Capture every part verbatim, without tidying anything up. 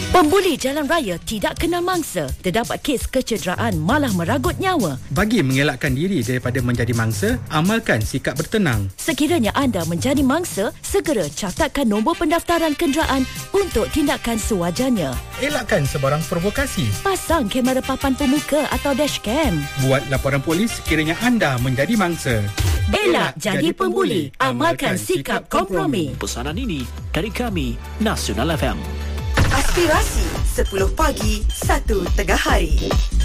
Pembuli jalan raya tidak kenal mangsa. Terdapat kes kecederaan malah meragut nyawa. Bagi mengelakkan diri daripada menjadi mangsa, amalkan sikap bertenang. Sekiranya anda menjadi mangsa, segera catatkan nombor pendaftaran kenderaan untuk tindakan sewajarnya. Elakkan sebarang provokasi. Pasang kamera papan pemuka atau dashcam. Buat laporan polis sekiranya anda menjadi mangsa. Elak jadi pembuli. Amalkan sikap kompromi. Pesanan ini dari kami, Nasional F M. Aspirasi sepuluh pagi, satu tengah hari.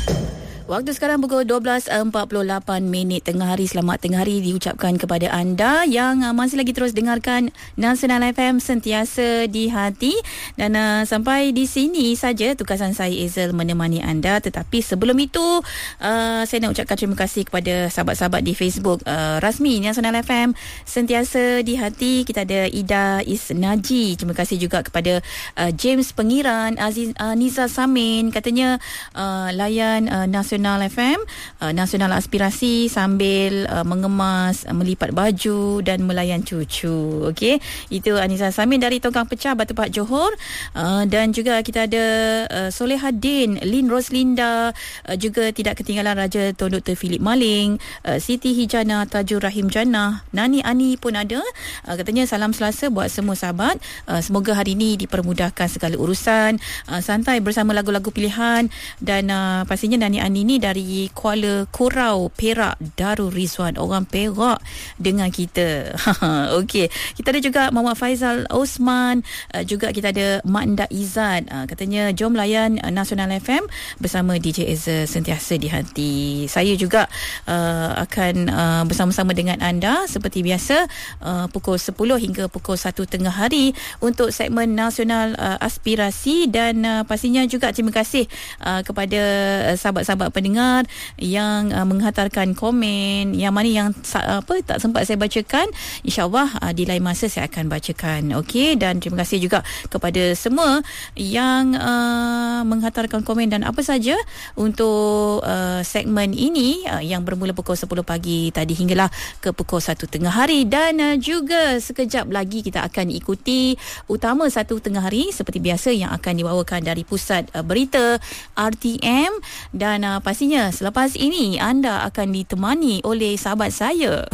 Waktu sekarang pukul dua belas empat puluh lapan minit tengah hari. Selamat tengah hari diucapkan kepada anda yang uh, masih lagi terus dengarkan Nasional F M sentiasa di hati. Dan uh, sampai di sini saja tugasan saya Ezel menemani anda. Tetapi sebelum itu uh, saya nak ucapkan terima kasih kepada sahabat-sahabat di Facebook uh, rasmi Nasional F M sentiasa di hati. Kita ada Ida Isnaji. Terima kasih juga kepada uh, James Pengiran, Aziz uh, Niza Samin, katanya uh, layan uh, Nasional Nasional F M, uh, Nasional Aspirasi sambil uh, mengemas, uh, melipat baju dan melayan cucu. Okey, itu Anissa Samin dari Tongkang Pecah, Batu Pahat, Johor. Uh, dan juga kita ada uh, Solehadin, Lin Roslinda, uh, juga tidak ketinggalan Raja Tun Doktor Philip Maling, uh, Siti Hijana, Tajur Rahim Jannah, Nani Ani pun ada. Uh, katanya salam Selasa buat semua sahabat. Uh, semoga hari ini dipermudahkan segala urusan, uh, santai bersama lagu-lagu pilihan. Dan uh, pastinya Nani Ani ini dari Kuala Kurau, Perak, Darul Rizwan. Orang Perak dengan kita. Okey, kita ada juga Muhammad Faizal Osman, uh, juga kita ada Mak Ndak Izzat. Uh, katanya jom layan uh, Nasional F M bersama D J Eza sentiasa di hati. Saya juga uh, akan uh, bersama-sama dengan anda seperti biasa uh, pukul sepuluh hingga pukul satu tengah hari untuk segmen Nasional uh, Aspirasi. Dan uh, pastinya juga terima kasih uh, kepada uh, sahabat-sahabat pendengar yang uh, menghantarkan komen yang mana yang apa tak sempat saya bacakan. InsyaAllah uh, di lain masa saya akan bacakan. Okey, dan terima kasih juga kepada semua yang uh, menghantarkan komen dan apa saja untuk uh, segmen ini uh, yang bermula pukul sepuluh pagi tadi hinggalah ke pukul satu tengah hari. Dan uh, juga sekejap lagi kita akan ikuti utama satu tengah hari seperti biasa yang akan dibawakan dari pusat uh, berita R T M. Dan uh, pastinya selepas ini anda akan ditemani oleh sahabat saya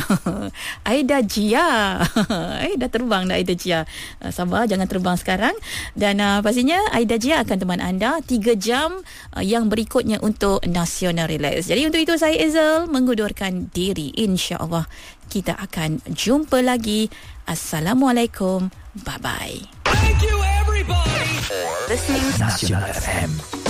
Aida Jia. eh dah terbang dah Aida Jia. Uh, sabar, jangan terbang sekarang. Dan uh, pastinya Aida Jia akan teman anda tiga jam uh, yang berikutnya untuk Nasional Relax. Jadi untuk itu saya Ezel mengundurkan diri. InsyaAllah kita akan jumpa lagi. Assalamualaikum. Bye bye. Thank you everybody for listening to Nasional F M.